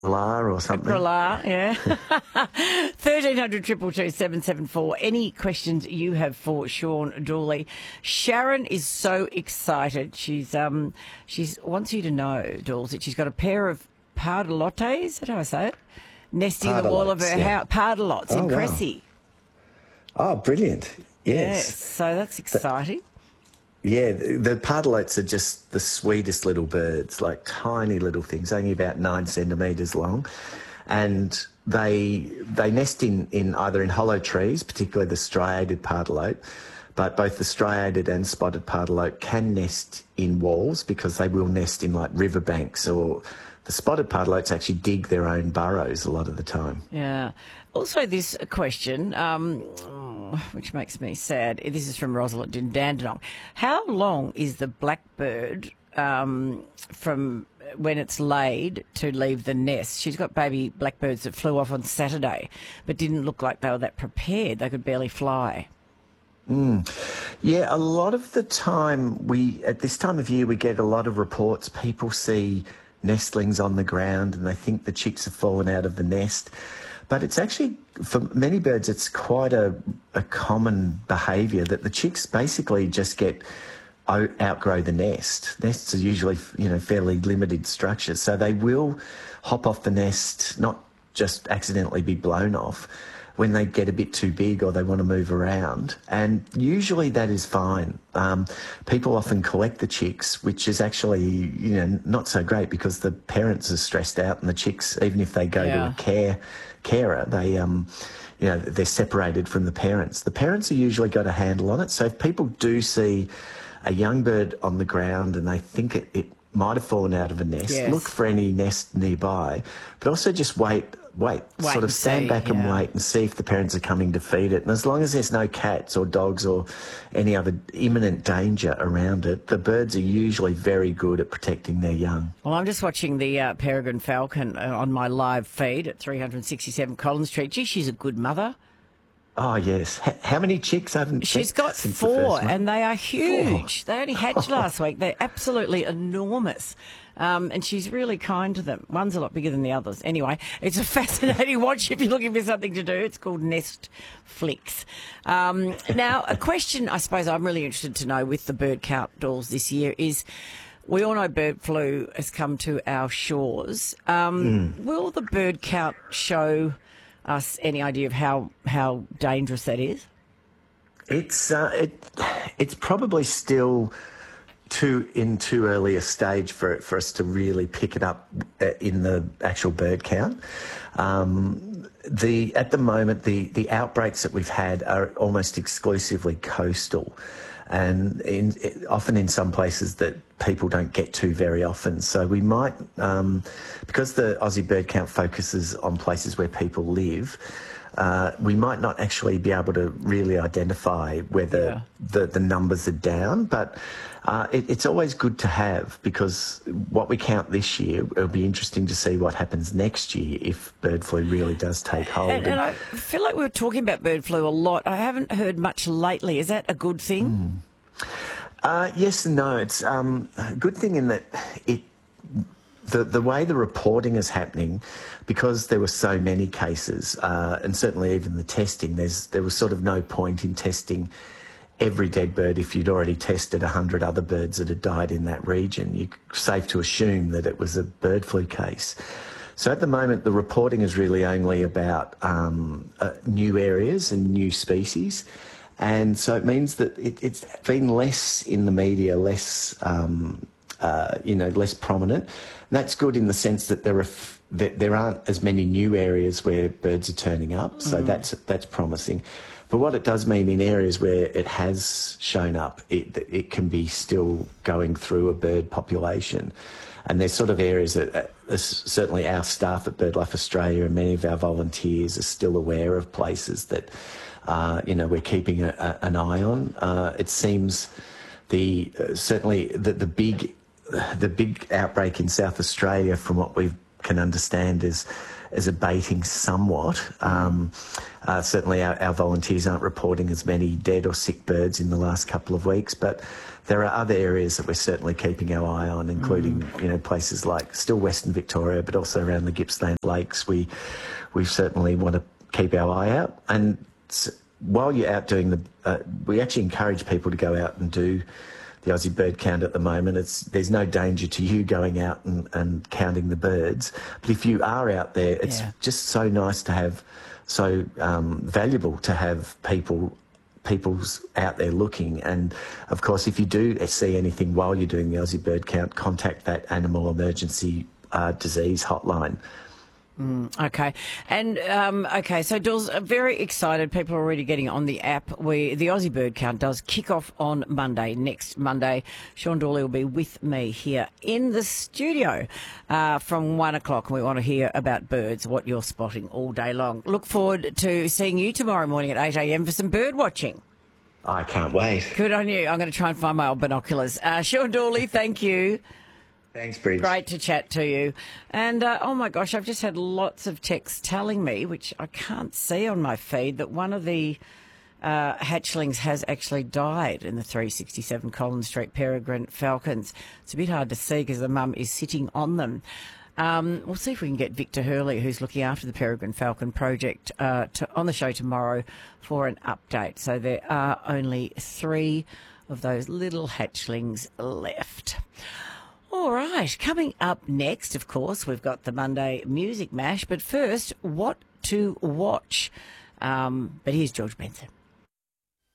or something. Grilla, yeah. 1300 222 774. Any questions you have for Sean Dooley? Sharon is so excited. She's wants you to know, Dools, that she's got a pair of pardalotes. Is that how I say it? Nesting the wall of her house. Pardalots in Cressy. Wow. Oh, brilliant! Yes. So that's exciting. Yeah, the pardalotes are just the sweetest little birds, like tiny little things, only about 9 centimetres long. And they nest in either in hollow trees, particularly the striated pardalote, but both the striated and spotted pardalote can nest in walls because they will nest in like riverbanks, or the spotted pardalotes actually dig their own burrows a lot of the time. Yeah. Also, this question, which makes me sad. This is from Rosalind in Dandenong. How long is the blackbird from when it's laid to leave the nest? She's got baby blackbirds that flew off on Saturday, but didn't look like they were that prepared. They could barely fly. Yeah, a lot of the time at this time of year, we get a lot of reports. People see nestlings on the ground and they think the chicks have fallen out of the nest. But it's actually, for many birds, it's quite a common behaviour that the chicks basically just outgrow the nest. Nests are usually, fairly limited structures. So they will hop off the nest, not just accidentally be blown off, when they get a bit too big or they want to move around. And usually that is fine. People often collect the chicks, which is actually, not so great because the parents are stressed out and the chicks, even if they go to a carer, they, they're separated from the parents. The parents have usually got a handle on it. So if people do see a young bird on the ground and they think it might have fallen out of a nest, look for any nest nearby, but also just wait, sort of stand back and wait and see if the parents are coming to feed it. And as long as there's no cats or dogs or any other imminent danger around it, the birds are usually very good at protecting their young. Well, I'm just watching the peregrine falcon on my live feed at 367 Collins Street. Gee, she's a good mother. Oh, yes. How many chicks haven't She's got 4, and they are huge. 4. They only hatched last week. They're absolutely enormous. And she's really kind to them. One's a lot bigger than the others. Anyway, it's a fascinating watch if you're looking for something to do. It's called Nest Flicks. Now, a question I suppose I'm really interested to know with the bird count, Dools, this year is, we all know bird flu has come to our shores. Will the bird count show us any idea of how dangerous that is? It's probably still too early a stage for us to really pick it up in the actual bird count. At the moment, the outbreaks that we've had are almost exclusively coastal, and often in some places that people don't get to very often. So we might, because the Aussie bird count focuses on places where people live, we might not actually be able to really identify whether the numbers are down, but it's always good to have, because what we count this year, it'll be interesting to see what happens next year if bird flu really does take hold. And I feel like we were talking about bird flu a lot. I haven't heard much lately. Is that a good thing? Yes and no. It's a good thing in that the way the reporting is happening, because there were so many cases, and certainly even the testing, there was sort of no point in testing every dead bird if you'd already tested 100 other birds that had died in that region. You're safe to assume that it was a bird flu case. So at the moment, the reporting is really only about new areas and new species. And so it means that it's been less in the media, less prominent. And that's good in the sense that there aren't as many new areas where birds are turning up. So that's promising. But what it does mean in areas where it has shown up, it can be still going through a bird population. And there's sort of areas that certainly our staff at BirdLife Australia and many of our volunteers are still aware of places that we're keeping an eye on. It seems certainly the big outbreak in South Australia, from what we've can understand as abating somewhat. Certainly our volunteers aren't reporting as many dead or sick birds in the last couple of weeks, but there are other areas that we're certainly keeping our eye on, including places like still Western Victoria, but also around the Gippsland Lakes. We certainly want to keep our eye out. And while you're out doing we actually encourage people to go out and do the Aussie bird count at the moment. There's no danger to you going out and counting the birds. But if you are out there, it's just so nice to have, so valuable to have people's out there looking. And of course, if you do see anything while you're doing the Aussie bird count, contact that animal emergency disease hotline. Okay. And, so Jules, very excited. People are already getting on the app. The Aussie Bird Count does kick off on Monday, next Monday. Sean Dawley will be with me here in the studio from 1 o'clock. And we want to hear about birds, what you're spotting all day long. Look forward to seeing you tomorrow morning at 8 a.m. for some bird watching. I can't wait. Good on you. I'm going to try and find my old binoculars. Sean Dawley, thank you. Thanks, Bridge. Great to chat to you. And, oh, my gosh, I've just had lots of texts telling me, which I can't see on my feed, that one of the hatchlings has actually died in the 367 Collins Street Peregrine Falcons. It's a bit hard to see because the mum is sitting on them. We'll see if we can get Victor Hurley, who's looking after the Peregrine Falcon project, on the show tomorrow for an update. So there are only 3 of those little hatchlings left. All right, coming up next, of course, we've got the Monday Music Mash. But first, what to watch? But here's George Benson.